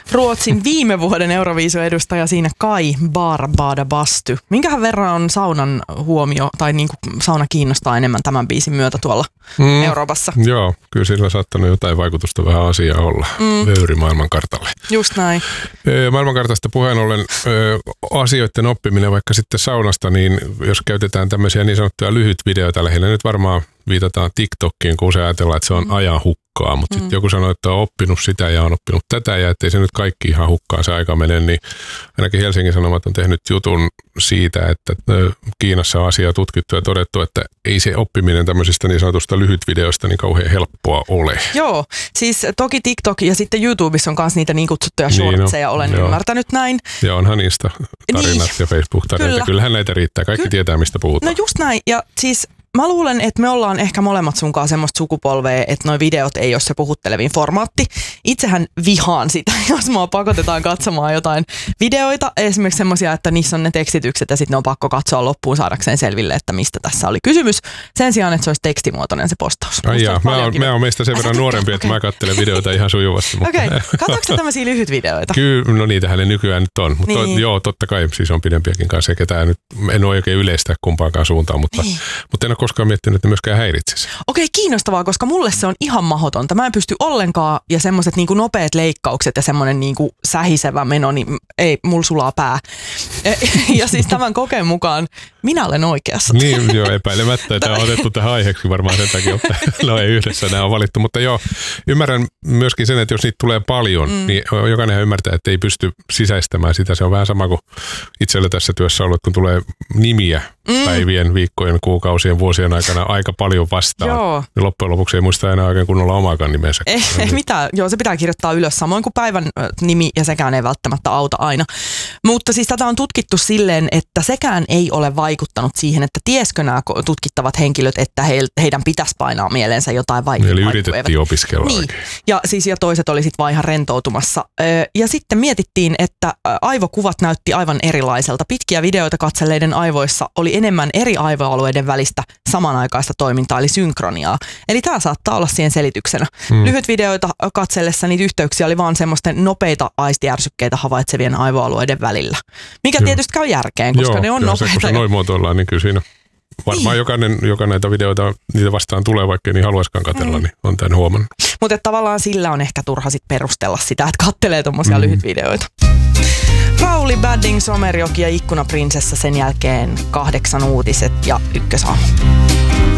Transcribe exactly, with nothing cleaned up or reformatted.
Ruotsin viime vuoden Euroviisu-edustaja siinä Kai Barbada Basty. Minkähän verran on saunan huomio tai niin kuin sauna kiinnostaa enemmän tämän biisin myötä tuolla mm, Euroopassa? Joo, kyllä sillä on saattanut jotain vaikutusta vähän asiaa olla mm. vöyri maailmankartalle. Just näin. Maailmankartasta puheen ollen asioiden oppiminen vaikka sitten saunasta, niin jos käytetään tämmöisiä niin sanottuja lyhytvideoita lähinnä, nyt varmaan viitataan TikTokiin, kun usein ajatellaan, että se on mm. ajan hukkaa, mutta mm. sitten joku sanoo, että on oppinut sitä ja on oppinut tätä ja ettei se nyt kaikki ihan hukkaan se aika mene, niin ainakin Helsingin Sanomat on tehnyt jutun siitä, että Kiinassa on asiaa tutkittu ja todettu, että ei se oppiminen tämmöisistä niin sanotusta lyhytvideoista niin kauhean helppoa ole. Joo, siis toki TikTok ja sitten YouTubessa on myös niitä niin kutsuttuja shortseja, niin no, olen joo. ymmärtänyt näin. Ja onhan niistä tarinat niin. ja Facebook-tarinat, Kyllä. kyllähän näitä riittää, kaikki Ky- tietää mistä puhutaan. No just näin, ja siis mä luulen, että me ollaan ehkä molemmat sunkaan semmoista sukupolvea, että noi videot ei ole se puhuttelevin formaatti. Itsehän vihaan sitä, jos mua pakotetaan katsomaan jotain videoita. Esimerkiksi semmoisia, että niissä on ne tekstitykset ja sitten ne on pakko katsoa loppuun saadakseen selville, että mistä tässä oli kysymys. Sen sijaan, että se olisi tekstimuotoinen se postaus. Ai jaa, mä oon, mä oon meistä sen verran nuorempi, että okay. mä katselen videoita ihan sujuvasti. Okei, okay. Katsoitko sä tämmöisiä lyhyt videoita? Kyllä, no niitähän ne nykyään nyt on. Mutta niin. to, joo, totta kai siis on pidempiäkin kanssa. Ketään nyt, en ole oikein yleistä kumpaankaan suuntaan, mutta, niin. mutta en ole koskaan miettinyt, että ne myöskään häiritsisi. Okei, kiinnostavaa, koska mulle se on ihan mahdotonta. Mä en pysty ollenkaan, ja semmoiset niinku nopeat leikkaukset ja semmoinen niinku sähisevä meno, niin ei, mulla sulaa pää. Ja siis tämän kokeen mukaan minä olen oikeassa. Niin, joo, epäilemättä. Tämä on otettu tähän aiheeksi varmaan sen takia, että no ei yhdessä nämä on valittu. Mutta joo, ymmärrän myöskin sen, että jos niitä tulee paljon, mm. niin jokainen ymmärtää, että ei pysty sisäistämään sitä. Se on vähän sama kuin itsellä tässä työssä ollut, kun tulee nimiä mm. päivien, viikkojen, kuukausien, vuosien aikana aika paljon vastaan. Joo. Niin loppujen lopuksi ei muista enää oikein kunnolla omaakaan nimensä. Ei, ei mitään. Joo, se pitää kirjoittaa ylös samoin kuin päivän nimi ja sekään ei välttämättä auta aina. Mutta siis tätä on tutkittu silleen, että sekään ei ole vaikuttanut siihen, että tieskö nämä tutkittavat henkilöt, että he, heidän pitäisi painaa mieleensä jotain vai Eli yritettiin opiskella niin. oikein. Ja, siis, ja toiset oli sitten vaan ihan rentoutumassa. Ja sitten mietittiin, että aivokuvat näytti aivan erilaiselta. Pitkiä videoita katselleiden aivoissa oli enemmän eri aivoalueiden välistä samanaikaista toimintaa, eli synkroniaa. Eli tämä saattaa olla siihen selityksenä. Hmm. Lyhyt videoita katsellessa niitä yhteyksiä oli vaan semmoisten nopeita aistiärsykkeitä havaitsevien aivoalueiden välillä. Mikä Joo. tietysti käy järkeen, koska Joo, ne on kyllä nopeita. Se, kun se noin muotoillaan, niin kyllä siinä varmaan niin. jokainen, joka näitä videoita niitä vastaan tulee, vaikka ei niin haluaisikaan katsella, mm. niin on tämän huomannut. Mutta tavallaan sillä on ehkä turha sit perustella sitä, että kattelee tommosia mm. lyhyt videoita. Rauli Badding, Somerjoki ja Ikkunaprinsessa, sen jälkeen kahdeksan uutiset ja ykkösaamu.